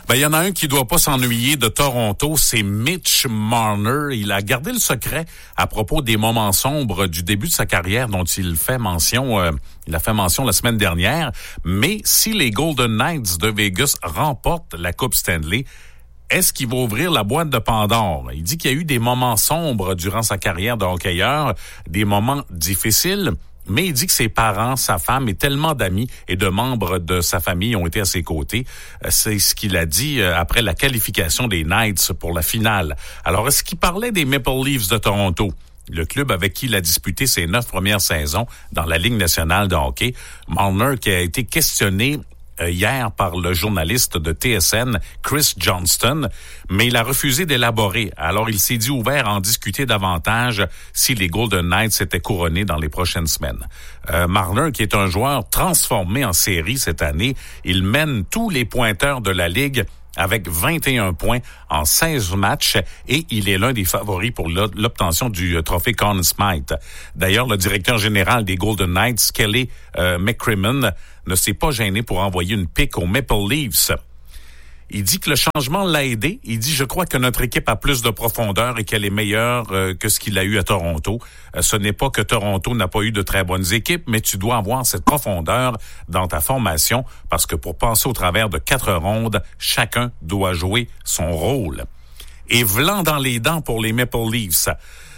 Ben, il y en a un qui doit pas s'ennuyer de Toronto, c'est Mitch Marner. Il a gardé le secret à propos des moments sombres du début de sa carrière dont il fait mention, il a fait mention la semaine dernière. Mais si les Golden Knights de Vegas remportent la Coupe Stanley, est-ce qu'il va ouvrir la boîte de Pandore? Il dit qu'il y a eu des moments sombres durant sa carrière de hockeyeur, des moments difficiles. Mais il dit que ses parents, sa femme et tellement d'amis et de membres de sa famille ont été à ses côtés. C'est ce qu'il a dit après la qualification des Knights pour la finale. Alors, est-ce qu'il parlait des Maple Leafs de Toronto? Le club avec qui il a disputé ses 9 premières saisons dans la Ligue nationale de hockey. Marner qui a été questionné hier par le journaliste de TSN, Chris Johnston, mais il a refusé d'élaborer. Alors, il s'est dit ouvert à en discuter davantage si les Golden Knights étaient couronnés dans les prochaines semaines. Marner, qui est un joueur transformé en série cette année, il mène tous les pointeurs de la Ligue avec 21 points en 16 matchs et il est l'un des favoris pour l'obtention du trophée Conn Smythe. D'ailleurs, le directeur général des Golden Knights, Kelly McCrimmon, ne s'est pas gêné pour envoyer une pique aux Maple Leafs. Il dit que le changement l'a aidé. Il dit, je crois que notre équipe a plus de profondeur et qu'elle est meilleure que ce qu'il a eu à Toronto. Ce n'est pas que Toronto n'a pas eu de très bonnes équipes, mais tu dois avoir cette profondeur dans ta formation parce que pour passer au travers de 4 rondes, chacun doit jouer son rôle. Et vlan dans les dents pour les Maple Leafs.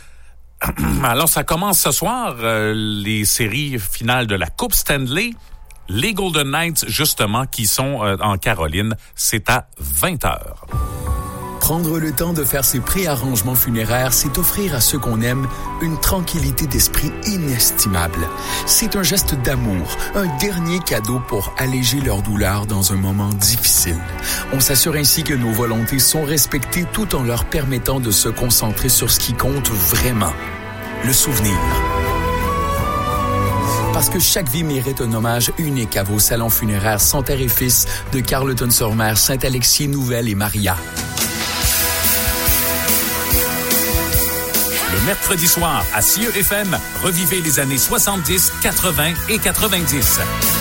Alors, ça commence ce soir, les séries finales de la Coupe Stanley. Les Golden Knights, justement, qui sont en Caroline, c'est à 20h. Prendre le temps de faire ses préarrangements funéraires, c'est offrir à ceux qu'on aime une tranquillité d'esprit inestimable. C'est un geste d'amour, un dernier cadeau pour alléger leur douleur dans un moment difficile. On s'assure ainsi que nos volontés sont respectées tout en leur permettant de se concentrer sur ce qui compte vraiment, le souvenir. Parce que chaque vie mérite un hommage unique à vos salons funéraires Santerre et Fils de Carleton-sur-Mer, Saint-Alexis, Nouvelle et Maria. Le mercredi soir à CIE FM, revivez les années 70, 80 et 90.